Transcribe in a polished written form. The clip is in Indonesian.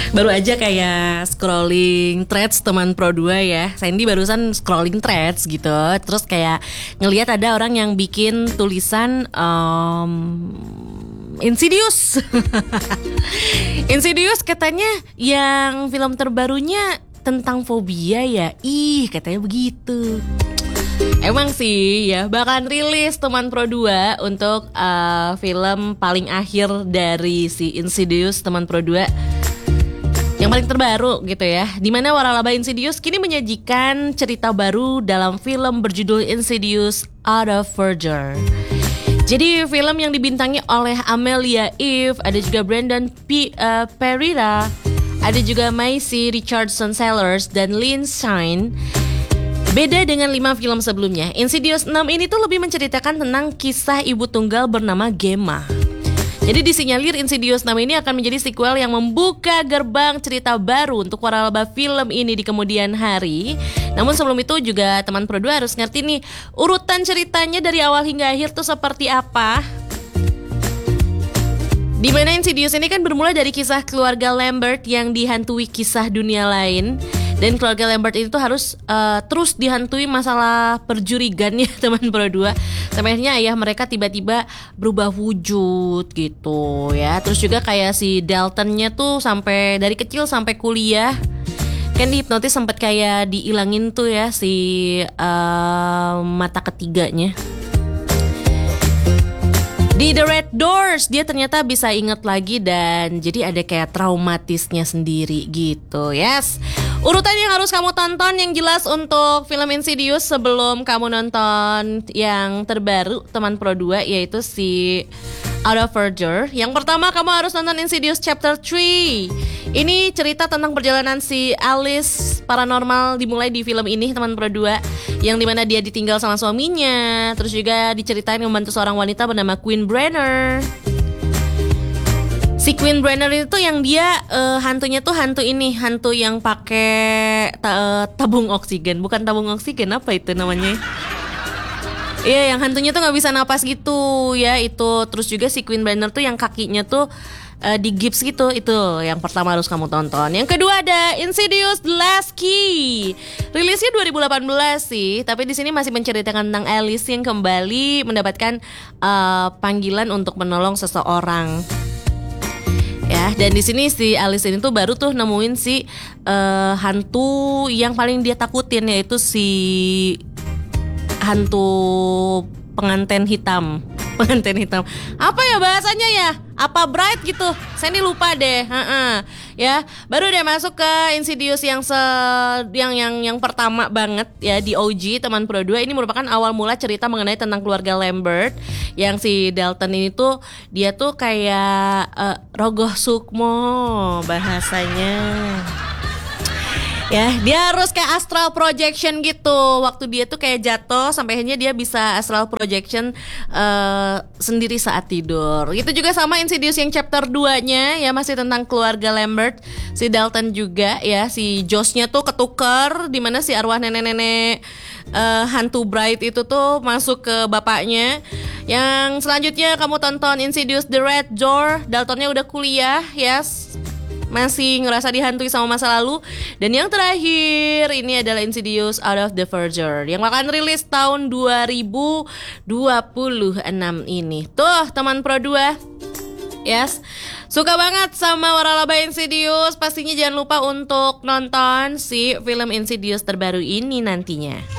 Baru aja kayak scrolling threads teman Pro 2 ya. Sandy barusan scrolling threads gitu. Terus kayak ngelihat ada orang yang bikin tulisan Insidious. Insidious katanya yang film terbarunya tentang fobia ya. Ih, katanya begitu. Emang sih ya, bahkan rilis teman Pro 2 untuk film paling akhir dari si Insidious teman Pro 2 yang paling terbaru gitu ya, dimana waralaba Insidious kini menyajikan cerita baru dalam film berjudul Insidious Out of Further. Jadi film yang dibintangi oleh Amelia Eve, ada juga Brandon Pereira, ada juga Macy Richardson Sellers dan Lynn Shine. Beda dengan 5 film sebelumnya, Insidious 6 ini tuh lebih menceritakan tentang kisah ibu tunggal bernama Gemma. Jadi disinyalir Insidious 6 ini akan menjadi sequel yang membuka gerbang cerita baru untuk waralaba film ini di kemudian hari. Namun sebelum itu juga teman Pro 2 harus ngerti nih, urutan ceritanya dari awal hingga akhir tuh seperti apa. Dimana Insidious ini kan bermula dari kisah keluarga Lambert yang dihantui kisah dunia lain. Dan keluarga Lambert itu harus terus dihantui masalah perjurigannya teman Pro 2. Sampai akhirnya ayah mereka tiba-tiba berubah wujud gitu ya. Terus juga kayak si Daltonnya tuh sampai dari kecil sampai kuliah kan dihipnotis, sempat kayak diilangin tuh ya si mata ketiganya. Di The Red Doors dia ternyata bisa inget lagi dan jadi ada kayak traumatisnya sendiri gitu. Yes. Urutan yang harus kamu tonton yang jelas untuk film Insidious sebelum kamu nonton yang terbaru teman Pro 2 yaitu si Out of Further. Yang pertama kamu harus nonton Insidious Chapter 3. Ini cerita tentang perjalanan si Alice paranormal dimulai di film ini teman Pro 2, yang dimana dia ditinggal sama suaminya. Terus juga diceritain membantu seorang wanita bernama Queen Brenner. Si Queen Brenner itu yang dia hantunya tuh hantu yang pakai tabung oksigen, bukan tabung oksigen, apa itu namanya? Iya, yang hantunya tuh nggak bisa napas gitu ya itu. Terus juga si Queen Brenner tuh yang kakinya tuh di gips gitu. Itu yang pertama harus kamu tonton. Yang kedua ada Insidious The Last Key. Rilisnya 2018 sih, tapi di sini masih menceritakan tentang Alice yang kembali mendapatkan panggilan untuk menolong seseorang. Ya, dan di sini si Alice ini tuh baru tuh nemuin si hantu yang paling dia takutin, yaitu si hantu pengantin hitam. Pengantin hitam. Apa ya bahasanya ya? Apa Bright gitu? Saya ini lupa deh. Ya, baru deh masuk ke Insidious yang pertama banget ya di OG teman Pro 2. Ini merupakan awal mula cerita mengenai tentang keluarga Lambert. Yang si Dalton ini tuh dia tuh kayak rogoh sukmo bahasanya. Ya, dia harus kayak astral projection gitu. Waktu dia tuh kayak jatuh sampai akhirnya dia bisa astral projection sendiri saat tidur. Itu juga sama Insidious yang chapter 2-nya ya, masih tentang keluarga Lambert. Si Dalton juga ya, si Josh-nya tuh ketuker, dimana si arwah nenek-nenek hantu Bright itu tuh masuk ke bapaknya. Yang selanjutnya kamu tonton Insidious The Red Door. Daltonnya udah kuliah, yes, masih ngerasa dihantui sama masa lalu. Dan yang terakhir ini adalah Insidious Out of the Further yang akan rilis tahun 2026 ini. Tuh teman Pro 2, yes, suka banget sama waralaba Insidious, pastinya jangan lupa untuk nonton si film Insidious terbaru ini nantinya.